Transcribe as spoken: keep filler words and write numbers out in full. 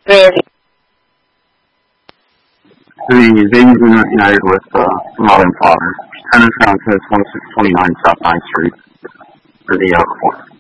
With The Vegas United with uh, Mother and Father. Tenants around says twenty-six twenty-nine South ninth Street for the uh, report.